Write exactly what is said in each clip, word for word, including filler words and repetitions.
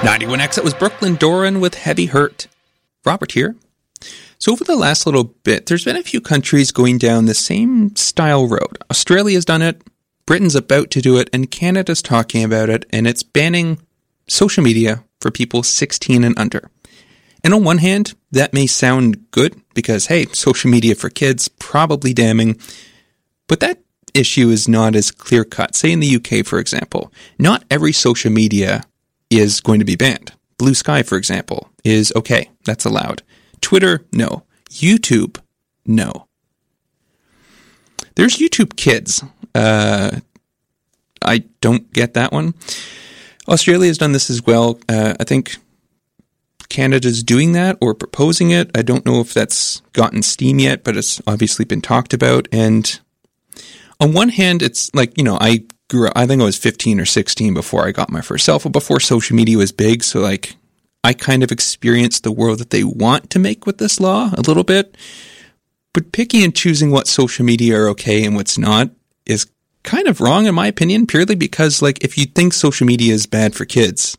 ninety-one X, it was Brooklyn Doran with Heavy Hurt. Robert here. So over the last little bit, there's been a few countries going down the same style road. Australia's done it, Britain's about to do it, and Canada's talking about it, and it's banning social media for people sixteen and under. And on one hand, that may sound good because, hey, social media for kids, probably damning, but that issue is not as clear-cut. Say in the U K, for example, not every social media is going to be banned. Blue Sky, for example, is okay. That's allowed. Twitter, no. YouTube, no. There's YouTube Kids. Uh, I don't get that one. Australia's done this as well. Uh, I think Canada's doing that or proposing it. I don't know if that's gotten steam yet, but it's obviously been talked about. And on one hand, it's like, you know, I grew up, I think I was fifteen or sixteen before I got my first cell phone, before social media was big. So like, I kind of experienced the world that they want to make with this law a little bit, but picking and choosing what social media are okay and what's not is kind of wrong in my opinion, purely because like, if you think social media is bad for kids,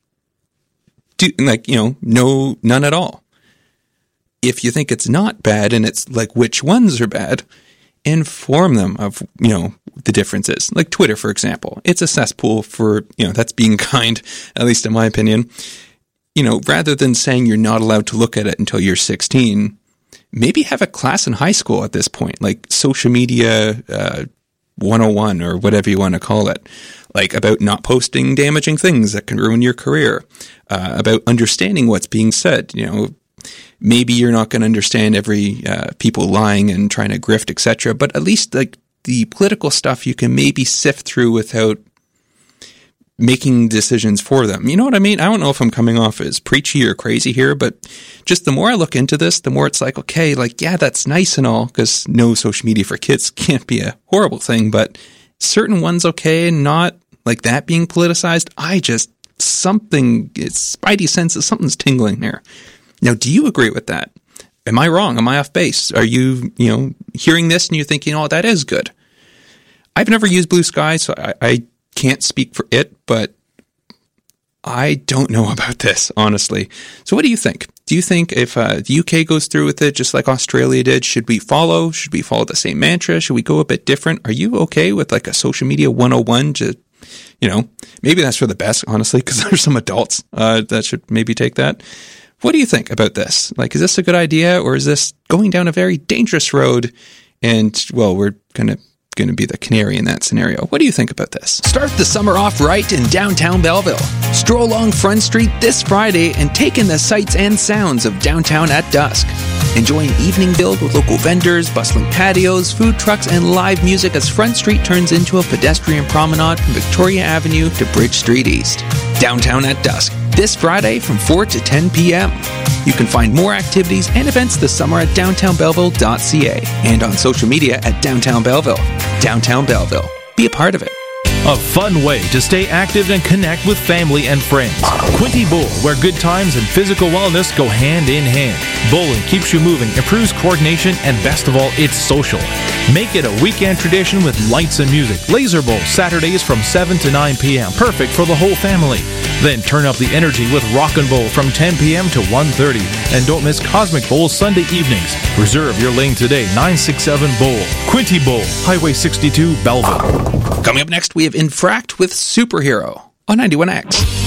do like, you know, no, none at all. If you think it's not bad and it's like, which ones are bad, inform them of, you know, the differences. Like Twitter, for example, it's a cesspool for, you know, that's being kind, at least in my opinion. You know, rather than saying you're not allowed to look at it until you're sixteen, maybe have a class in high school at this point, like social media uh, one oh one or whatever you want to call it, like about not posting damaging things that can ruin your career, uh, about understanding what's being said. You know, maybe you're not going to understand every uh, people lying and trying to grift, et cetera, but at least like the political stuff you can maybe sift through without making decisions for them. You know what I mean? I don't know if I'm coming off as preachy or crazy here, but just the more I look into this, the more it's like, okay, like, yeah, that's nice and all, because no social media for kids can't be a horrible thing, but certain ones okay, and not like that being politicized. I just, something, it's spidey senses, something's tingling there. Now, do you agree with that? Am I wrong? Am I off base? Are you, you know, hearing this and you're thinking, oh, that is good? I've never used Blue Sky, so I, I can't speak for it, but I don't know about this, honestly. So what do you think? Do you think if uh, the U K goes through with it just like Australia did, should we follow? Should we follow the same mantra? Should we go a bit different? Are you okay with like a social media one oh one? Just, you know, maybe that's for the best, honestly, because there's some adults uh, that should maybe take that. What do you think about this? Like, is this a good idea, or is this going down a very dangerous road? And, well, we're kind of going to be the canary in that scenario. What do you think about this? Start the summer off right in downtown Belleville. Stroll along Front Street this Friday and take in the sights and sounds of downtown at dusk. Enjoy an evening filled with local vendors, bustling patios, food trucks, and live music as Front Street turns into a pedestrian promenade from Victoria Avenue to Bridge Street East. Downtown at dusk, this Friday from four to ten p.m. You can find more activities and events this summer at downtown belleville dot c a and on social media at Downtown Belleville. Downtown Belleville. Be a part of it. A fun way to stay active and connect with family and friends. Quinty Bowl, where good times and physical wellness go hand in hand. Bowling keeps you moving, improves coordination, and best of all, it's social. Make it a weekend tradition with lights and music. Laser Bowl, Saturdays from seven to nine p.m. Perfect for the whole family. Then turn up the energy with Rockin' Bowl from ten p.m. to one thirty. And don't miss Cosmic Bowl Sunday evenings. Reserve your lane today, nine six seven Bowl. Quinty Bowl, Highway sixty-two, Belleville. Coming up next, we have Infract with Superhero on ninety-one X.